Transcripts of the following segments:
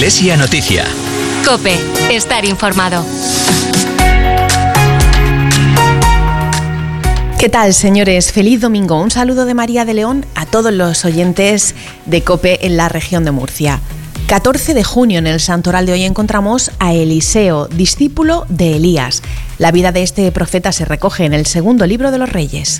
Iglesia Noticia. COPE. Estar informado. ¿Qué tal, señores? Feliz domingo. Un saludo de María de León a todos los oyentes de COPE en la región de Murcia. 14 de junio, en el santoral de hoy encontramos a Eliseo, discípulo de Elías. La vida de este profeta se recoge en el segundo libro de los Reyes.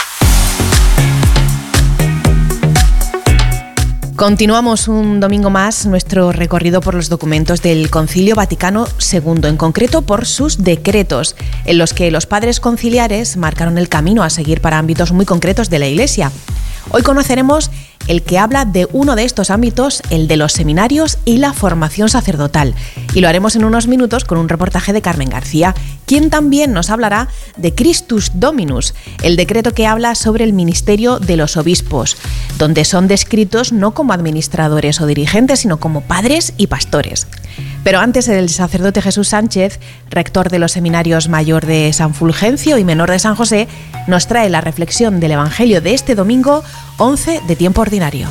Continuamos un domingo más nuestro recorrido por los documentos del Concilio Vaticano II, en concreto por sus decretos, en los que los padres conciliares marcaron el camino a seguir para ámbitos muy concretos de la Iglesia. Hoy conoceremos el que habla de uno de estos ámbitos, el de los seminarios y la formación sacerdotal. Y lo haremos en unos minutos con un reportaje de Carmen García, quien también nos hablará de Christus Dominus, el decreto que habla sobre el ministerio de los obispos, donde son descritos no como administradores o dirigentes, sino como padres y pastores. Pero antes, el sacerdote Jesús Sánchez, rector de los seminarios Mayor de San Fulgencio y Menor de San José, nos trae la reflexión del Evangelio de este domingo 11 de tiempo ordinario.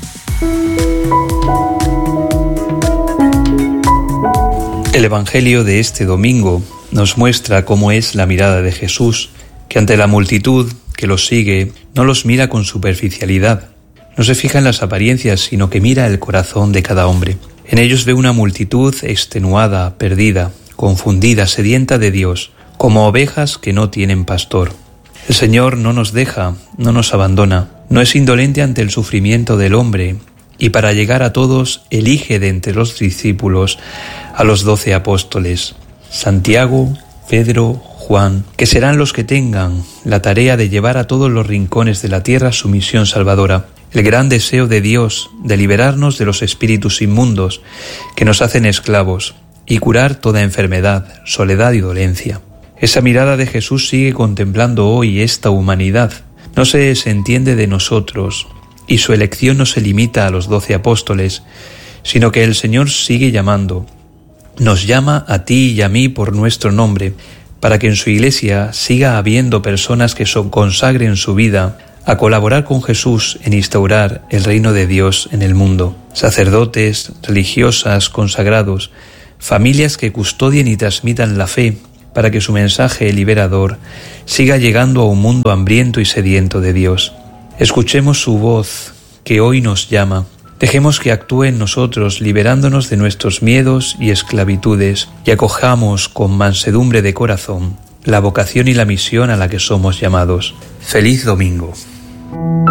El Evangelio de este domingo nos muestra cómo es la mirada de Jesús, que ante la multitud que los sigue no los mira con superficialidad, no se fija en las apariencias, sino que mira el corazón de cada hombre. En ellos ve una multitud extenuada, perdida, confundida, sedienta de Dios, como ovejas que no tienen pastor. El Señor no nos deja, no nos abandona, no es indolente ante el sufrimiento del hombre, y para llegar a todos elige de entre los discípulos a los 12 apóstoles, Santiago, Pedro, Juan, que serán los que tengan la tarea de llevar a todos los rincones de la tierra su misión salvadora. El gran deseo de Dios de liberarnos de los espíritus inmundos que nos hacen esclavos y curar toda enfermedad, soledad y dolencia. Esa mirada de Jesús sigue contemplando hoy esta humanidad. No se desentiende de nosotros y su elección no se limita a los 12 apóstoles, sino que el Señor sigue llamando. Nos llama a ti y a mí por nuestro nombre, para que en su Iglesia siga habiendo personas que consagren su vida a colaborar con Jesús en instaurar el reino de Dios en el mundo. Sacerdotes, religiosas, consagrados, familias que custodien y transmitan la fe para que su mensaje liberador siga llegando a un mundo hambriento y sediento de Dios. Escuchemos su voz que hoy nos llama. Dejemos que actúe en nosotros, liberándonos de nuestros miedos y esclavitudes, y acojamos con mansedumbre de corazón la vocación y la misión a la que somos llamados. ¡Feliz domingo!